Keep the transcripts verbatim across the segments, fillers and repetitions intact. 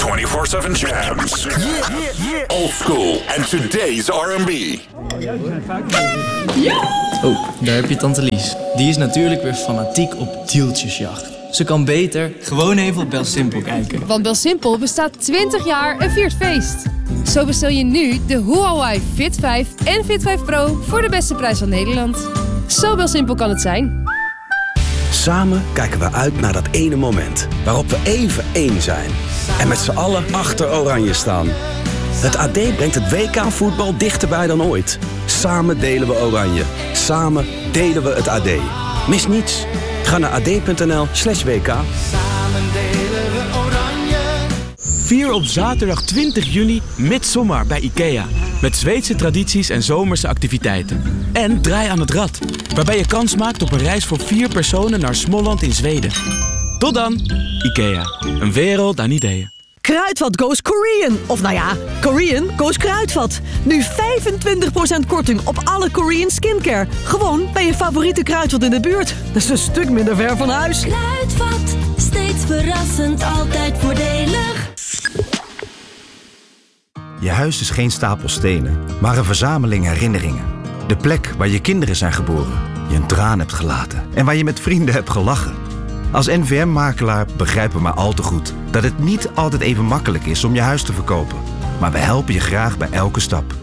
twenty-four seven Jams. Yeah, yeah, yeah. Old school and today's R and B. Oh, daar heb je tante Lies. Die is natuurlijk weer fanatiek op deeltjesjacht. Ze kan beter gewoon even op BelSimpel kijken. Want BelSimpel bestaat twintig jaar en viert feest. Zo bestel je nu de Huawei Fit vijf en Fit vijf Pro voor de beste prijs van Nederland. Zo BelSimpel kan het zijn. Samen kijken we uit naar dat ene moment waarop we even één zijn. En met z'n allen achter Oranje staan. Het A D brengt het W K-voetbal dichterbij dan ooit. Samen delen we Oranje. Samen delen we het A D. Mis niets. Ga naar ad.nl slash WK. Samen delen we Oranje. Vier op zaterdag twintig juni Midsommar bij IKEA. Met Zweedse tradities en zomerse activiteiten. En Draai aan het Rad, waarbij je kans maakt op een reis voor vier personen naar Småland in Zweden. Tot dan, IKEA. Een wereld aan ideeën. Kruidvat goes Korean. Of nou ja, Korean goes Kruidvat. Nu vijfentwintig procent korting op alle Korean skincare. Gewoon bij je favoriete Kruidvat in de buurt. Dat is een stuk minder ver van huis. Kruidvat, steeds verrassend, altijd voordelig. Je huis is geen stapel stenen, maar een verzameling herinneringen. De plek waar je kinderen zijn geboren, je een traan hebt gelaten en waar je met vrienden hebt gelachen. Als N V M-makelaar begrijpen we maar al te goed dat het niet altijd even makkelijk is om je huis te verkopen. Maar we helpen je graag bij elke stap.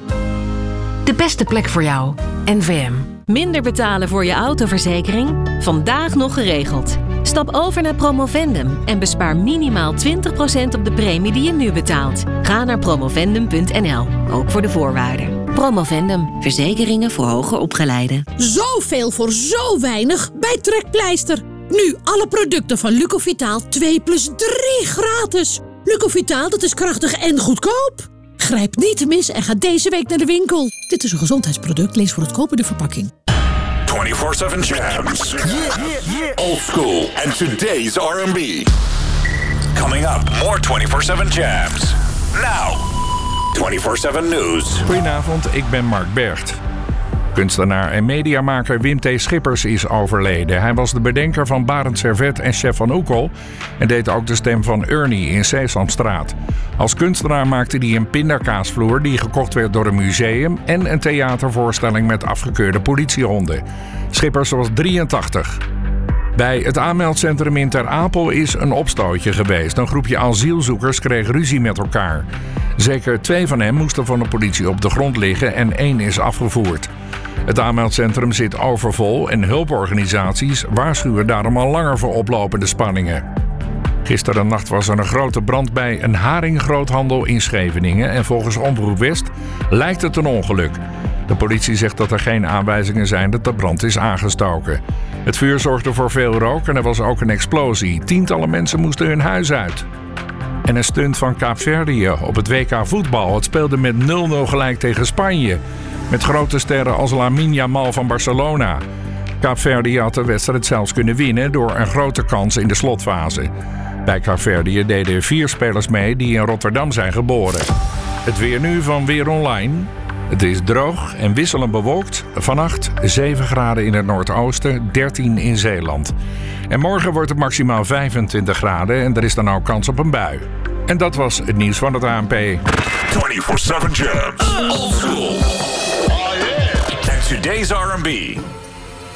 De beste plek voor jou, N V M. Minder betalen voor je autoverzekering? Vandaag nog geregeld. Stap over naar Promovendum en bespaar minimaal twintig procent op de premie die je nu betaalt. Ga naar promovendum punt n l, ook voor de voorwaarden. Promovendum, verzekeringen voor hoger opgeleiden. Zoveel voor zo weinig bij Trekpleister. Nu alle producten van Lucovitaal twee plus drie gratis. Lucovitaal, dat is krachtig en goedkoop. Grijp niet te mis en ga deze week naar de winkel. Dit is een gezondheidsproduct, lees voor het kopen de verpakking. twenty-four seven Jams. Yeah, yeah, yeah. Old school and today's R and B. Coming up, more twenty-four seven Jams. Now, twenty-four seven News. Goedenavond, ik ben Mark Bergt. Kunstenaar en mediamaker Wim T. Schippers is overleden. Hij was de bedenker van Barend Servet en Chef van Oekel en deed ook de stem van Ernie in Sesamstraat. Als kunstenaar maakte hij een pindakaasvloer die gekocht werd door een museum en een theatervoorstelling met afgekeurde politiehonden. Schippers was drieëntachtig. Bij het aanmeldcentrum in Ter Apel is een opstootje geweest. Een groepje asielzoekers kreeg ruzie met elkaar. Zeker twee van hen moesten van de politie op de grond liggen en één is afgevoerd. Het aanmeldcentrum zit overvol en hulporganisaties waarschuwen daarom al langer voor oplopende spanningen. Gisterennacht was er een grote brand bij een haringgroothandel in Scheveningen en volgens Omroep West lijkt het een ongeluk. De politie zegt dat er geen aanwijzingen zijn dat de brand is aangestoken. Het vuur zorgde voor veel rook en er was ook een explosie. Tientallen mensen moesten hun huis uit. En een stunt van Kaapverdië op het W K voetbal. Het speelde met nul nul gelijk tegen Spanje. Met grote sterren als Lamine Yamal van Barcelona. Kaapverdië had de wedstrijd zelfs kunnen winnen door een grote kans in de slotfase. Bij Kaapverdië deden vier spelers mee die in Rotterdam zijn geboren. Het weer nu van Weer Online. Het is droog en wisselend bewolkt. Vannacht zeven graden in het noordoosten, dertien in Zeeland. En morgen wordt het maximaal vijfentwintig graden en er is dan ook kans op een bui. En dat was het nieuws van het A N P. twenty-four seven Jams. Old school. Oh, yeah. And today's R and B.